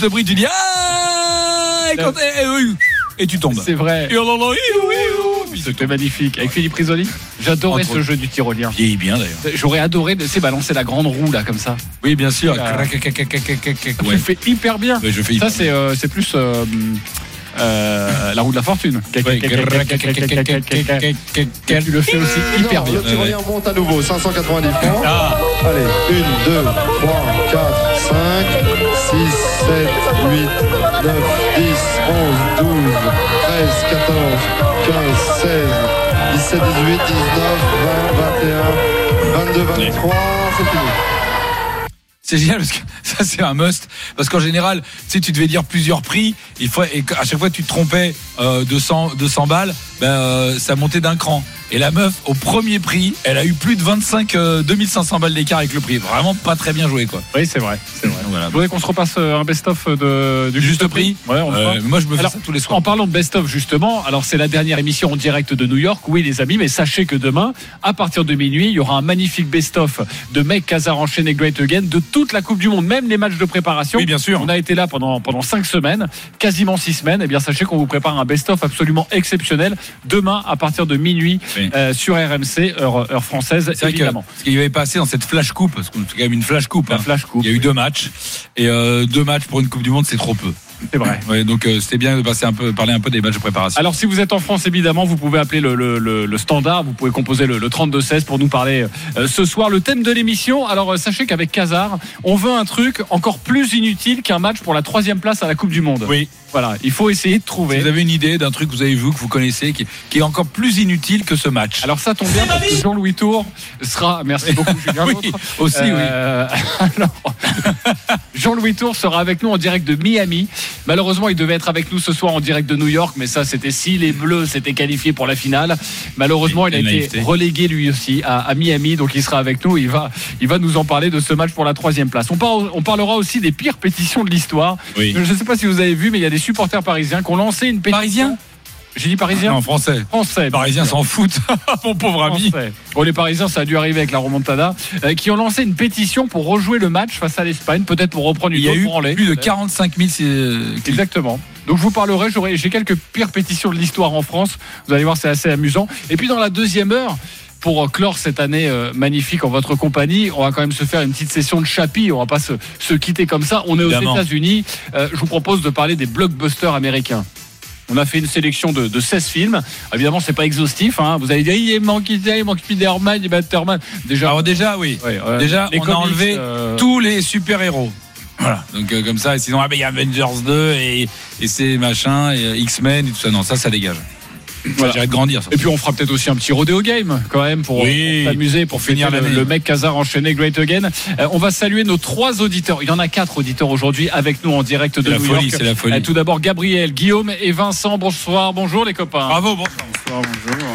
le prix, tu dis ah et tu tombes. C'est vrai. C'était magnifique. Avec Philippe Risoli, j'adorais ce jeu du tyrolien. Il est bien d'ailleurs. J'aurais adoré balancer la grande roue là comme ça. Oui, bien sûr. Tu fais hyper bien. Ouais, je fais hyper ça c'est plus la roue de la fortune. Tu le fais aussi hyper bien. Le tyrolien monte à nouveau, 590 francs. Allez, 1, 2, 3, 4, 5, 6, 7, 8, 9, 10, 11, 12, 13, 14, 15, 16, 17, 18, 19, 20, 21, 22, 23, c'est fini. C'est génial parce que ça c'est un must parce qu'en général tu devais dire plusieurs prix et à chaque fois tu te trompais de 100 balles, ça montait d'un cran et la meuf au premier prix elle a eu plus de 2500 balles d'écart avec le prix, vraiment pas très bien joué quoi. Oui c'est vrai. Voilà. Vous voulez qu'on se repasse un best-of du juste prix? Ouais, moi je me fais ça tous les soirs. En parlant de best-of justement, alors c'est la dernière émission en direct de New York, oui les amis, mais sachez que demain à partir de minuit il y aura un magnifique best-of de Meg Khazar enchaîné Great Again de toute la Coupe du Monde, même les matchs de préparation. Oui bien sûr. On a été là pendant 5 semaines, quasiment 6 semaines, et bien sachez qu'on vous prépare un best-of absolument exceptionnel demain à partir de minuit sur RMC, heure française évidemment. Ce qu'il n'y avait pas assez dans cette flash coupe, parce qu'on fait quand même une flash coupe. Flash coupe. Il y a eu 2 matchs et 2 matchs pour une Coupe du Monde c'est trop peu. C'est vrai. Ouais, donc c'était bien de parler un peu des matchs de préparation. Alors si vous êtes en France évidemment vous pouvez appeler le standard, vous pouvez composer le 32-16 pour nous parler ce soir. Le thème de l'émission, alors sachez qu'avec Khazar on veut un truc encore plus inutile qu'un match pour la 3e place à la Coupe du Monde. Oui. Voilà, il faut essayer de trouver. Si vous avez une idée d'un truc que vous avez vu, que vous connaissez, qui est encore plus inutile que ce match. Alors ça tombe bien parce que Jean-Louis Tour sera. Merci beaucoup Julien. Oui, aussi oui. Alors, Jean-Louis Tour sera avec nous en direct de Miami. Malheureusement, il devait être avec nous ce soir en direct de New York, mais ça c'était si les Bleus s'étaient qualifiés pour la finale. Malheureusement, il a été relégué lui aussi à Miami, donc il sera avec nous. Il va nous en parler de ce match pour la 3e place. On parlera aussi des pires pétitions de l'histoire. Oui. Je ne sais pas si vous avez vu, mais il y a des supporters parisiens qui ont lancé une pétition. Parisiens ? J'ai dit parisien ? Non, français. Les Parisiens s'en foutent, mon pauvre ami. Bon, les Parisiens, ça a dû arriver avec la remontada, qui ont lancé une pétition pour rejouer le match face à l'Espagne, peut-être pour reprendre une autre branlée. Il y a eu plus de 45 000 Exactement. Donc je vous parlerai, j'ai quelques pires pétitions de l'histoire en France. Vous allez voir, c'est assez amusant. Et puis dans la 2e heure, pour clore cette année magnifique en votre compagnie, on va quand même se faire une petite session de chapi. On va pas se quitter comme ça. On est aux États-Unis. Je vous propose de parler des blockbusters américains. On a fait une sélection de 16 films. Évidemment, c'est pas exhaustif. Vous allez dire, il manque Spider-Man, il Batman. Déjà, oui. Déjà, on a enlevé tous les super-héros. Voilà. Donc comme ça, sinon il y a Avengers 2 et c'est machin, et X-Men et tout ça. Non, ça dégage. Voilà. J'irai de grandir. Ça. Et puis on fera peut-être aussi un petit rodeo game quand même pour s'amuser, pour finir le mec Khazar enchaîné Great Again. On va saluer nos 3 auditeurs. Il y en a 4 auditeurs aujourd'hui avec nous en direct de New York. C'est la folie. Tout d'abord Gabriel, Guillaume et Vincent. Bonjour les copains. Bravo, bonsoir. Bonjour.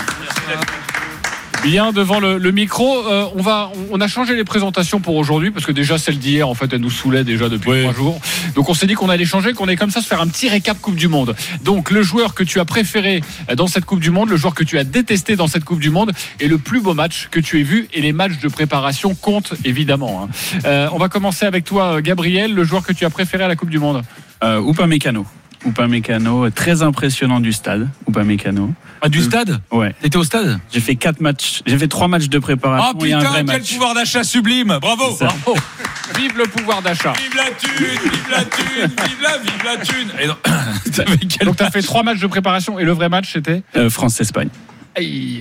Bien devant le micro, on a changé les présentations pour aujourd'hui parce que déjà celle d'hier en fait elle nous saoulait déjà depuis 3 jours. Donc on s'est dit qu'on allait changer, qu'on allait comme ça se faire un petit récap Coupe du Monde. Donc le joueur que tu as préféré dans cette Coupe du Monde, le joueur que tu as détesté dans cette Coupe du Monde et le plus beau match que tu aies vu, et les matchs de préparation comptent évidemment. On va commencer avec toi Gabriel, le joueur que tu as préféré à la Coupe du Monde. Upamecano, très impressionnant du stade. Upamecano. Ah, du stade ? Ouais. T'étais au stade ? J'ai fait 3 matchs de préparation. Oh putain, quel pouvoir d'achat sublime. Bravo. Vive le pouvoir d'achat. Vive la thune. Vive la thune. Donc t'as fait 3 matchs de préparation et le vrai match c'était France-Espagne. Aïe.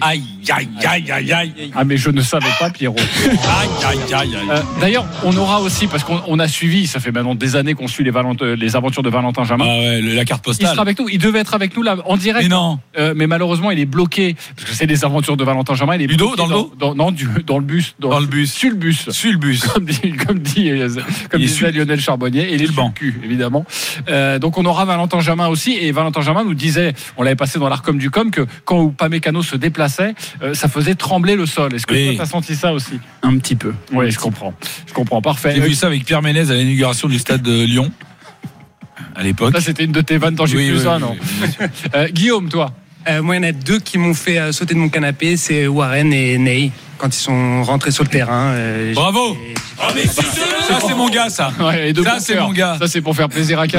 Ah mais je ne savais pas Pierrot. Aïe. D'ailleurs on aura aussi, parce qu'on a suivi, ça fait maintenant des années qu'on suit les aventures de Valentin Jamin. Ah ouais, la carte postale. Il sera avec nous, il devait être avec nous là en direct. Mais non. Mais malheureusement il est bloqué parce que c'est les aventures de Valentin Jamin. Il est bloqué dans le dos. Dans le bus. Dans le bus. Sur le bus. Comme disait Lionel Charbonnier. Et il est sur le cul évidemment. Donc on aura Valentin Jamin aussi, et Valentin Jamin nous disait, on l'avait passé dans l'Arcom du Com, que quand Upamecano se déplaçait, ça faisait trembler le sol. Est-ce que toi t'as senti ça aussi ? Un petit peu. Oui, je comprends. Parfait. J'ai vu ça avec Pierre Ménez à l'inauguration du stade de Lyon à l'époque. Ça c'était une de tes vannes dans J+1, non ? Guillaume, toi ? Moi, il y en a 2 qui m'ont fait sauter de mon canapé, c'est Warren et Ney, quand ils sont rentrés sur le terrain. Bravo. Ça c'est mon gars, ça. Ouais, ça c'est mon gars. Ça c'est pour faire plaisir à